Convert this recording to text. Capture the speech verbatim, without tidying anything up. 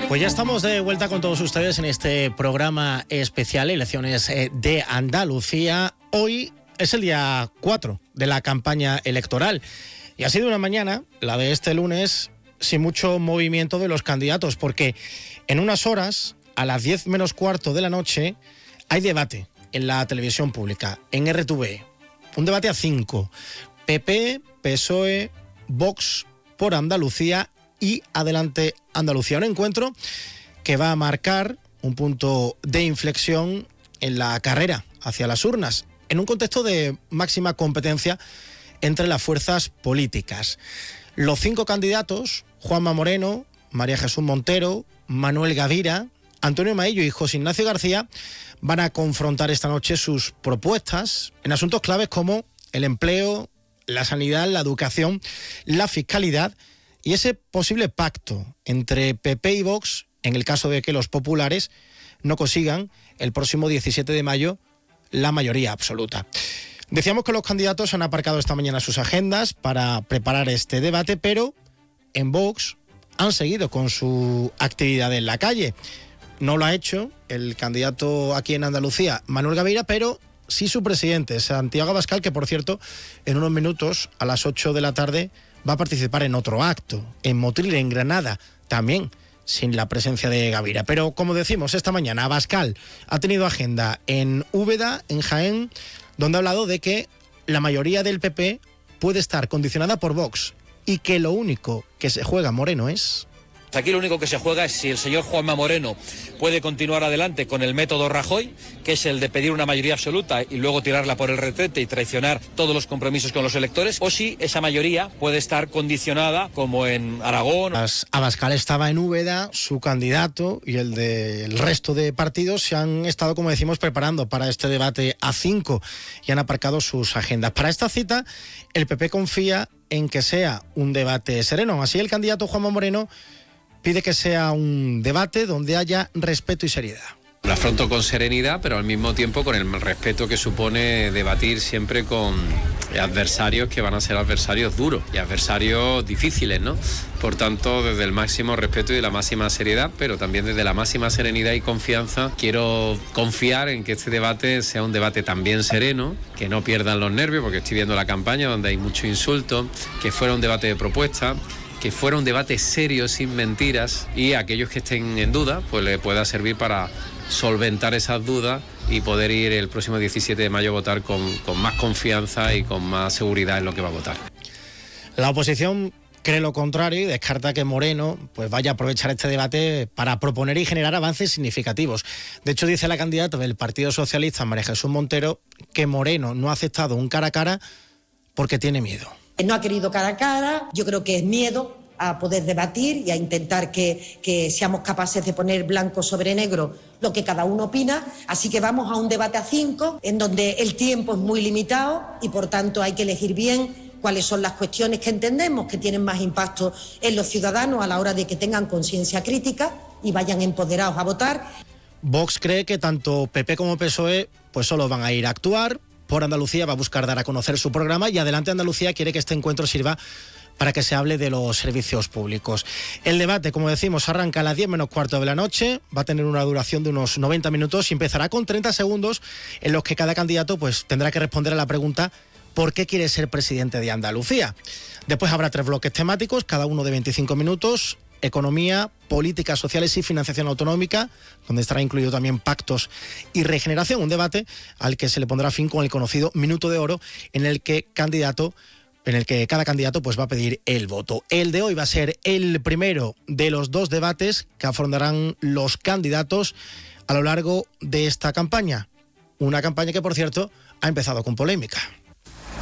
Pues ya estamos de vuelta con todos ustedes en este programa especial Elecciones de Andalucía. Hoy es el día cuatro de la campaña electoral y ha sido una mañana, la de este lunes, sin mucho movimiento de los candidatos, porque en unas horas, a las diez menos cuarto de la noche, hay debate en la televisión pública, en R T V. Un debate a cinco. P P, P S O E, Vox por Andalucía y Adelante Andalucía. Un encuentro que va a marcar un punto de inflexión en la carrera hacia las urnas, en un contexto de máxima competencia entre las fuerzas políticas. Los cinco candidatos, Juanma Moreno, María Jesús Montero, Manuel Gavira, Antonio Maillo y José Ignacio García, van a confrontar esta noche sus propuestas en asuntos claves como el empleo, la sanidad, la educación, la fiscalidad y ese posible pacto entre P P y Vox en el caso de que los populares no consigan el próximo diecisiete de mayo la mayoría absoluta. Decíamos que los candidatos han aparcado esta mañana sus agendas para preparar este debate, pero en Vox han seguido con su actividad en la calle. No lo ha hecho el candidato aquí en Andalucía, Manuel Gavira, pero sí su presidente, Santiago Abascal, que por cierto, en unos minutos, a las ocho de la tarde, va a participar en otro acto, en Motril, en Granada, también sin la presencia de Gavira. Pero como decimos, esta mañana Abascal ha tenido agenda en Úbeda, en Jaén, donde ha hablado de que la mayoría del P P puede estar condicionada por Vox y que lo único que se juega Moreno es... Aquí lo único que se juega es si el señor Juanma Moreno puede continuar adelante con el método Rajoy, que es el de pedir una mayoría absoluta y luego tirarla por el retrete y traicionar todos los compromisos con los electores, o si esa mayoría puede estar condicionada como en Aragón. Abascal estaba en Úbeda, su candidato y el del resto de partidos se han estado, como decimos, preparando para este debate a cinco y han aparcado sus agendas. Para esta cita, el P P confía en que sea un debate sereno. Así el candidato Juanma Moreno pide que sea un debate donde haya respeto y seriedad. Lo afronto con serenidad, pero al mismo tiempo con el respeto que supone debatir siempre con adversarios que van a ser adversarios duros y adversarios difíciles, ¿no? Por tanto, desde el máximo respeto y la máxima seriedad, pero también desde la máxima serenidad y confianza, quiero confiar en que este debate sea un debate también sereno, que no pierdan los nervios, porque estoy viendo la campaña donde hay mucho insulto, que fuera un debate de propuestas, que fuera un debate serio, sin mentiras, y a aquellos que estén en duda, pues le pueda servir para solventar esas dudas y poder ir el próximo diecisiete de mayo a votar con, con más confianza y con más seguridad en lo que va a votar. La oposición cree lo contrario y descarta que Moreno pues vaya a aprovechar este debate para proponer y generar avances significativos. De hecho, dice la candidata del Partido Socialista, María Jesús Montero, que Moreno no ha aceptado un cara a cara porque tiene miedo. No ha querido cara a cara, yo creo que es miedo a poder debatir y a intentar que, que seamos capaces de poner blanco sobre negro lo que cada uno opina. Así que vamos a un debate a cinco, en donde el tiempo es muy limitado y por tanto hay que elegir bien cuáles son las cuestiones que entendemos que tienen más impacto en los ciudadanos a la hora de que tengan conciencia crítica y vayan empoderados a votar. Vox cree que tanto P P como P S O E pues solo van a ir a actuar. Por Andalucía va a buscar dar a conocer su programa y Adelante Andalucía quiere que este encuentro sirva para que se hable de los servicios públicos. El debate, como decimos, arranca a las diez menos cuarto de la noche, va a tener una duración de unos noventa minutos y empezará con treinta segundos en los que cada candidato pues, tendrá que responder a la pregunta ¿por qué quiere ser presidente de Andalucía? Después habrá tres bloques temáticos, cada uno de veinticinco minutos. Economía, políticas sociales y financiación autonómica, donde estará incluido también pactos y regeneración, un debate al que se le pondrá fin con el conocido minuto de oro, en el que candidato, en el que cada candidato pues va a pedir el voto. El de hoy va a ser el primero de los dos debates que afrontarán los candidatos a lo largo de esta campaña. Una campaña que, por cierto, ha empezado con polémica.